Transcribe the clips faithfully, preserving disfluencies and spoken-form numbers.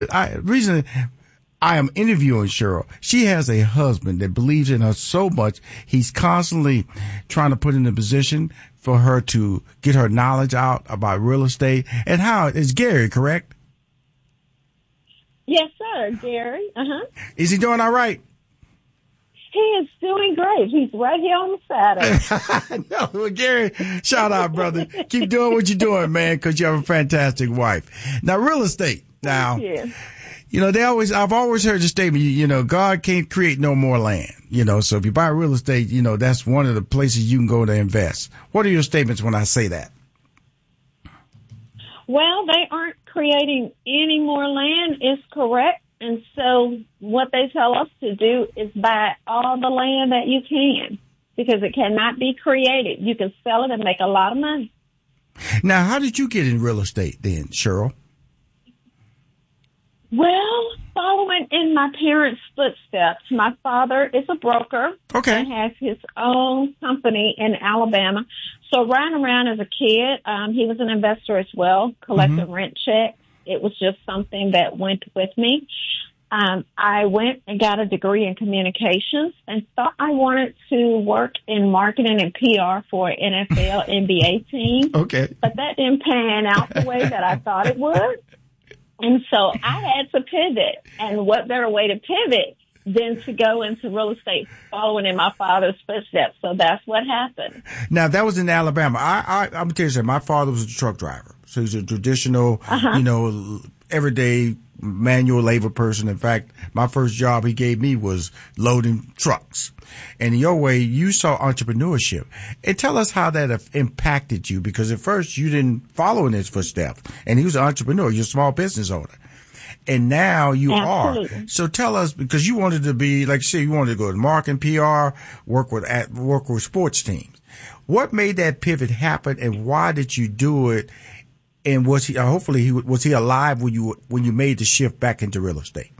I reason I am interviewing Cheryl. She has a husband that believes in her so much. He's constantly trying to put in a position for her to get her knowledge out about real estate. And how is Gary, correct? Yes, sir, Gary. Uh-huh. Is he doing all right? He is doing great. He's right here on the Saturday. No, well, Gary, shout out, brother. Keep doing what you're doing, man, because you have a fantastic wife. Now, real estate. Now, you. you know, they always, I've always heard the statement, you, you know, God can't create no more land. You know, so if you buy real estate, you know, that's one of the places you can go to invest. What are your statements when I say that? Well, they aren't creating any more land, is correct. And so what they tell us to do is buy all the land that you can, because it cannot be created. You can sell it and make a lot of money. Now, how did you get in real estate then, Cheryl? Well, following in my parents' footsteps. My father is a broker. Okay. And has his own company in Alabama. So running around as a kid, um, he was an investor as well, collecting mm-hmm. rent checks. It was just something that went with me. Um, I went and got a degree in communications and thought I wanted to work in marketing and P R for an N F L, N B A team. Okay. But that didn't pan out the way that I thought it would. And so I had to pivot. And what better way to pivot than to go into real estate following in my father's footsteps. So that's what happened. Now, that was in Alabama. I, I, I'm going to tell you something. My father was a truck driver. So he's a traditional, uh-huh. you know, everyday manual labor person. In fact, my first job he gave me was loading trucks. And in your way, you saw entrepreneurship. And tell us how that impacted you, because at first you didn't follow in his footsteps. And he was an entrepreneur. You're a small business owner. And now you Absolutely. are. So tell us, because you wanted to be, like you said, you wanted to go to marketing, P R, work with, work with sports teams. What made that pivot happen, and why did you do it? And was he, hopefully he, was he alive when you, when you made the shift back into real estate?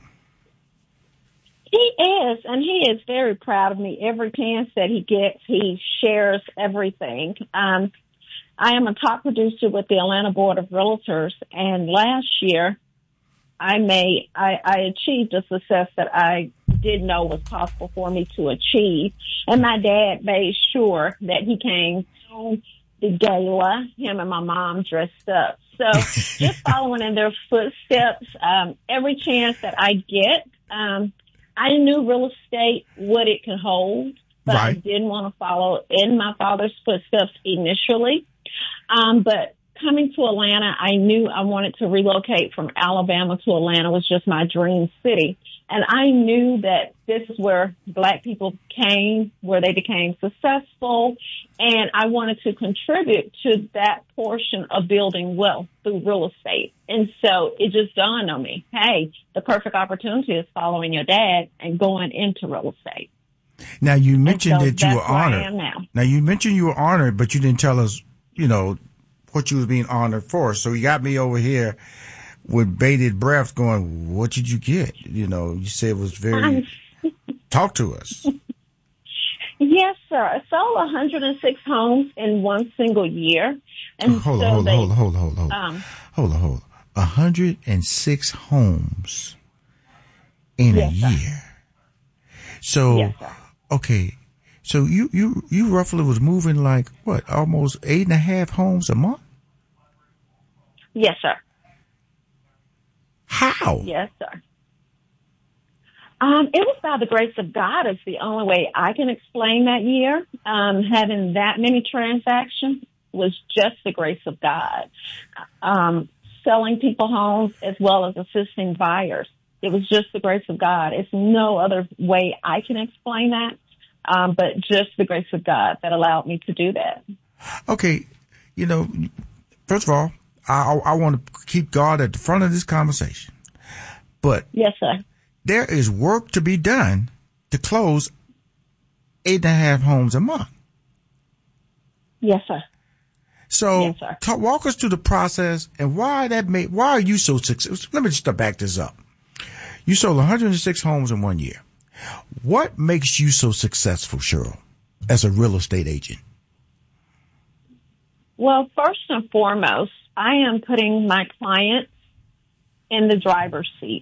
He is, and he is very proud of me. Every chance that he gets, he shares everything. Um, I am a top producer with the Atlanta Board of Realtors, and last year I made, I, I achieved a success that I didn't know was possible for me to achieve. And my dad made sure that he came to the gala, him and my mom dressed up. So just following in their footsteps, um, every chance that I get, um, I knew real estate, what it could hold, but right. I didn't want to follow in my father's footsteps initially. Um, but coming to Atlanta, I knew I wanted to relocate from Alabama to Atlanta. It was just my dream city. And I knew that this is where Black people came, where they became successful. And I wanted to contribute to that portion of building wealth through real estate. And so it just dawned on me, hey, the perfect opportunity is following your dad and going into real estate. Now, you mentioned so that you were honored. I am now. now, you mentioned you were honored, but you didn't tell us, you know, what you was being honored for. So you got me over here with bated breath going, what did you get? You know, you said it was very, talk to us. Yes, sir. I sold one hundred six homes in one single year. And hold so on, hold they, on, hold on, hold on, hold on. Um, hold on, hold on. one hundred six homes in yes, a year. Sir. So, yes, sir. okay. So you, you, you roughly was moving like what, almost eight and a half homes a month? Yes, sir. How? Yes, sir. Um, it was by the grace of God. It's the only way I can explain that year. Um, having that many transactions was just the grace of God. Um, selling people homes as well as assisting buyers. It was just the grace of God. It's no other way I can explain that, um, but just the grace of God that allowed me to do that. Okay. You know, first of all, I, I want to keep God at the front of this conversation. But yes, sir. There is work to be done to close eight and a half homes a month. Yes, sir. So yes, sir. Talk, walk us through the process and why that made, why are you so successful? Let me just back this up. You sold one hundred six homes in one year. What makes you so successful, Cheryl, as a real estate agent? Well, first and foremost, I am putting my clients in the driver's seat.